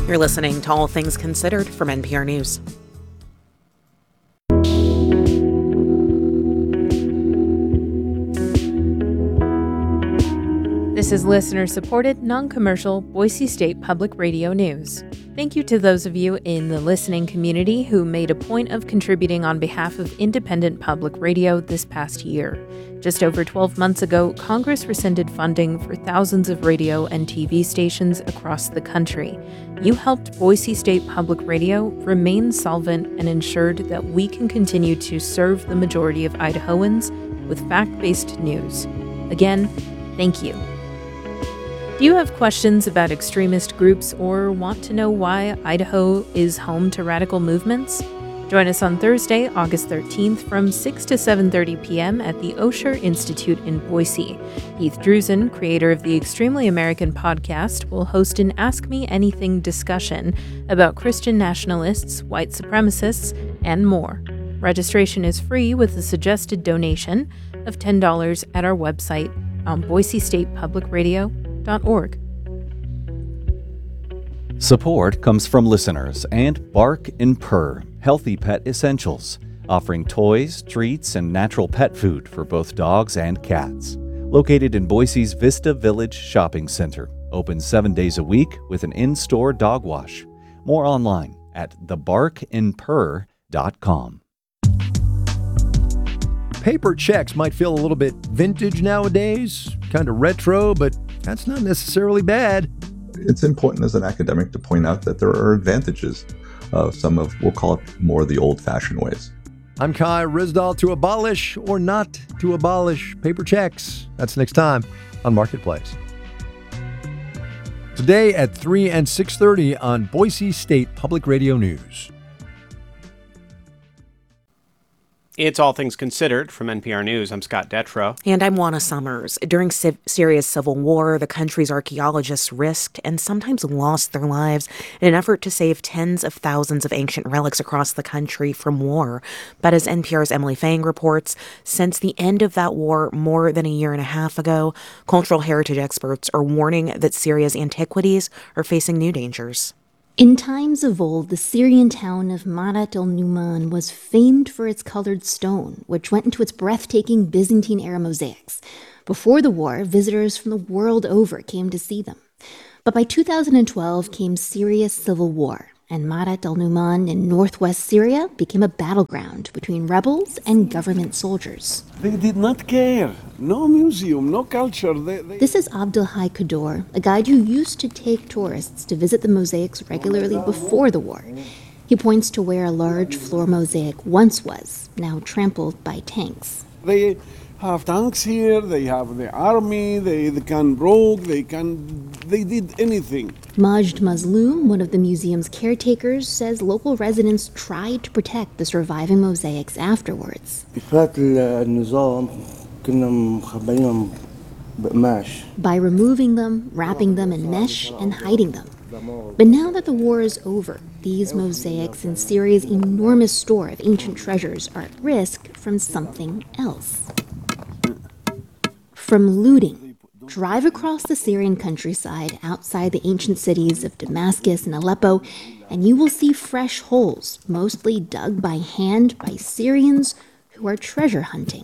You're listening to All Things Considered from NPR News. This is listener-supported, non-commercial Boise State Public Radio News. Thank you to those of you in the listening community who made a point of contributing on behalf of independent public radio this past year. Just over 12 months ago, Congress rescinded funding for thousands of radio and TV stations across the country. You helped Boise State Public Radio remain solvent and ensured that we can continue to serve the majority of Idahoans with fact-based news. Again, thank you. Do you have questions about extremist groups or want to know why Idaho is home to radical movements? Join us on Thursday, August 13th from 6 to 7:30 p.m. at the Osher Institute in Boise. Heath Drusen, creator of the Extremely American podcast, will host an Ask Me Anything discussion about Christian nationalists, white supremacists, and more. Registration is free with a suggested donation of $10 at our website on boisestatepublicradio.org. Support comes from listeners and Bark and Purr, Healthy Pet Essentials, offering toys, treats, and natural pet food for both dogs and cats. Located in Boise's Vista Village Shopping Center, open 7 days a week with an in-store dog wash. More online at thebarkandpurr.com. Paper checks might feel a little bit vintage nowadays, kind of retro, but that's not necessarily bad. It's important as an academic to point out that there are advantages of some of, we'll call it more the old-fashioned ways. I'm Kai Ryssdal. To abolish or not to abolish paper checks. That's next time on Marketplace. Today at 3 and 6:30 on Boise State Public Radio News. It's All Things Considered from NPR News. I'm Scott Detrow. And I'm Juana Summers. During Syria's civil war, the country's archaeologists risked and sometimes lost their lives in an effort to save tens of thousands of ancient relics across the country from war. But as NPR's Emily Fang reports, since the end of that war more than a year and a half ago, cultural heritage experts are warning that Syria's antiquities are facing new dangers. In times of old, the Syrian town of Marat el-Numan was famed for its colored stone, which went into its breathtaking Byzantine-era mosaics. Before the war, visitors from the world over came to see them. But by 2012 came Syria's civil war, and Marat el-Numan in northwest Syria became a battleground between rebels and government soldiers. They did not care. No museum, no culture. This is Abdelhai Kador, a guide who used to take tourists to visit the mosaics regularly before the war. He points to where a large floor mosaic once was, now trampled by tanks. They have tanks here, they have the army, they can rogue, they did anything. Majd Mazloum, one of the museum's caretakers, says local residents tried to protect the surviving mosaics afterwards. By removing them, wrapping them in mesh, and hiding them. But now that the war is over, these mosaics and Syria's enormous store of ancient treasures are at risk from something else. From looting. Drive across the Syrian countryside outside the ancient cities of Damascus and Aleppo, and you will see fresh holes, mostly dug by hand by Syrians who are treasure hunting.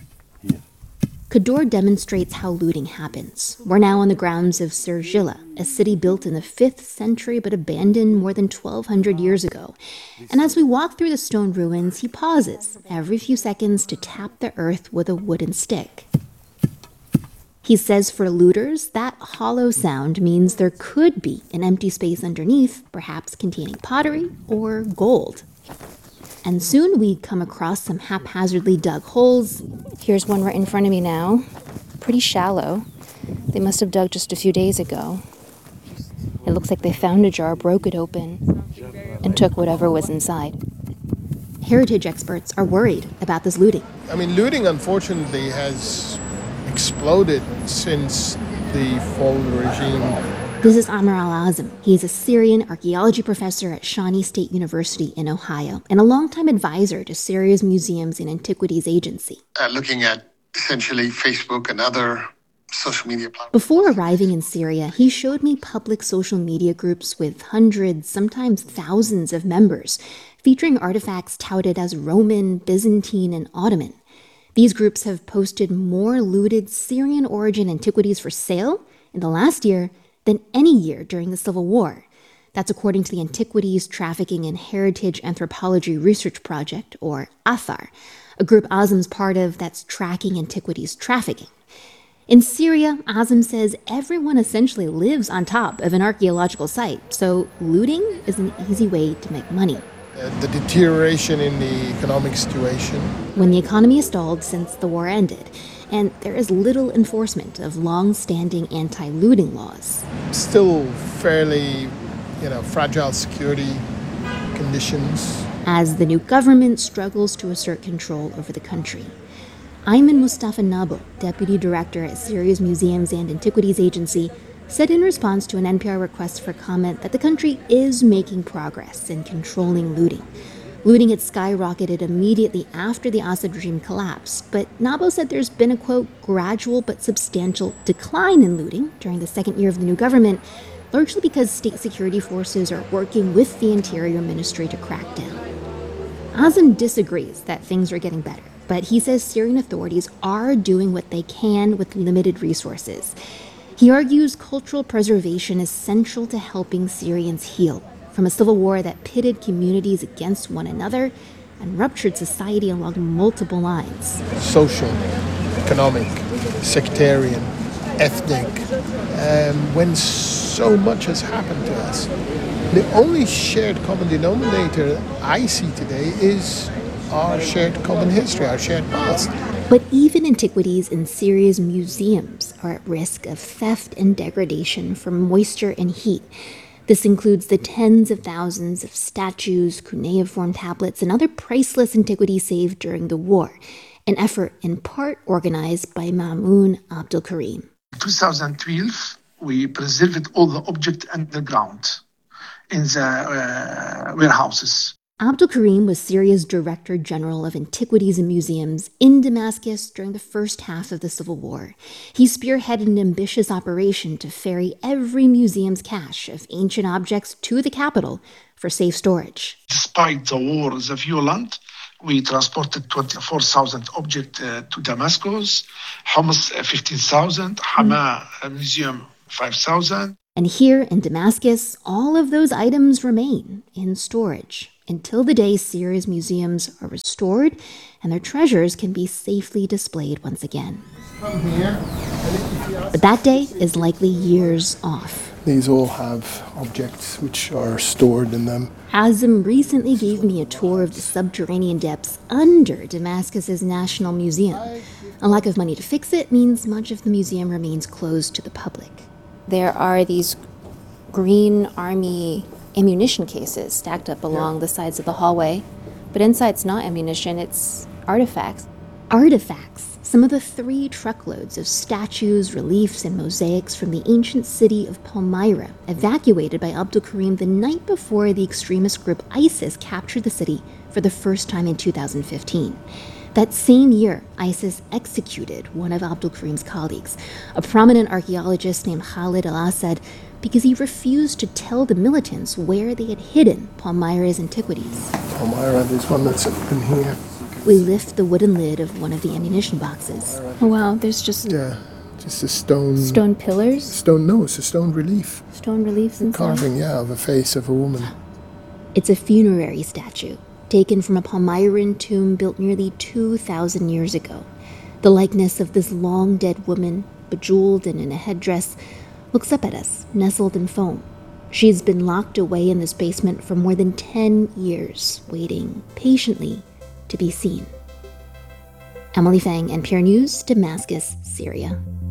Kador demonstrates how looting happens. We're now on the grounds of Sergila, a city built in the 5th century but abandoned more than 1,200 years ago. And as we walk through the stone ruins, he pauses every few seconds to tap the earth with a wooden stick. He says for looters, that hollow sound means there could be an empty space underneath, perhaps containing pottery or gold. And soon we come across some haphazardly dug holes. Here's one right in front of me now. Pretty shallow. They must have dug just a few days ago. It looks like they found a jar, broke it open, and took whatever was inside. Heritage experts are worried about this looting. Looting, unfortunately, has exploded since the fall of the regime. This is Amr Al-Azm. He's a Syrian archaeology professor at Shawnee State University in Ohio and a longtime advisor to Syria's Museums and Antiquities Agency. Looking at essentially Facebook and other social media platforms. Before arriving in Syria, he showed me public social media groups with hundreds, sometimes thousands of members, featuring artifacts touted as Roman, Byzantine, and Ottoman. These groups have posted more looted Syrian origin antiquities for sale in the last year than any year during the Civil War. That's according to the Antiquities, Trafficking, and Heritage Anthropology Research Project, or ATHAR, a group Azam's part of that's tracking antiquities trafficking. In Syria, Azam says everyone essentially lives on top of an archaeological site, so looting is an easy way to make money. The deterioration in the economic situation. When the economy has stalled since the war ended, and there is little enforcement of long-standing anti-looting laws. Still fairly, fragile security conditions. As the new government struggles to assert control over the country. Ayman Mustafa Nabo, deputy director at Syria's Museums and Antiquities Agency, said in response to an NPR request for comment that the country is making progress in controlling looting. Looting had skyrocketed immediately after the Assad regime collapsed, but Nabo said there's been a, quote, gradual but substantial decline in looting during the second year of the new government, largely because state security forces are working with the Interior Ministry to crack down. Azam disagrees that things are getting better, but he says Syrian authorities are doing what they can with limited resources. He argues cultural preservation is central to helping Syrians heal from a civil war that pitted communities against one another and ruptured society along multiple lines. Social, economic, sectarian, ethnic, when so much has happened to us. The only shared common denominator I see today is our shared common history, our shared past. But even antiquities in Syria's museums are at risk of theft and degradation from moisture and heat. This includes the tens of thousands of statues, cuneiform tablets, and other priceless antiquities saved during the war, an effort in part organized by Mamoun Abdul Karim. In 2012, we preserved all the objects underground in the warehouses. Abdul Karim was Syria's Director General of Antiquities and Museums in Damascus during the first half of the Civil War. He spearheaded an ambitious operation to ferry every museum's cache of ancient objects to the capital for safe storage. Despite the war, the violent, we transported 24,000 objects to Damascus, Homs 15,000, Hama Museum 5,000. And here in Damascus, all of those items remain in storage until the day Syria's museums are restored and their treasures can be safely displayed once again. But that day is likely years off. These all have objects which are stored in them. Azam recently gave me a tour of the subterranean depths under Damascus's National Museum. A lack of money to fix it means much of the museum remains closed to the public. There are these green army ammunition cases stacked up along the sides of the hallway, but inside it's not ammunition, it's artifacts. Artifacts, some of the 3 truckloads of statues, reliefs, and mosaics from the ancient city of Palmyra, evacuated by Abdul Karim the night before the extremist group ISIS captured the city for the first time in 2015. That same year, ISIS executed one of Abdul Karim's colleagues, a prominent archaeologist named Khalid al-Assad, because he refused to tell the militants where they had hidden Palmyra's antiquities. Palmyra, there's one that's open here. We lift the wooden lid of one of the ammunition boxes. Oh wow, there's just... Yeah, just a stone... Stone pillars? It's a stone relief. Stone reliefs inside? Carving, of a face of a woman. It's a funerary statue, taken from a Palmyran tomb built nearly 2,000 years ago. The likeness of this long-dead woman, bejeweled and in a headdress, looks up at us, nestled in foam. She's been locked away in this basement for more than 10 years, waiting patiently to be seen. Emily Fang, NPR News, Damascus, Syria.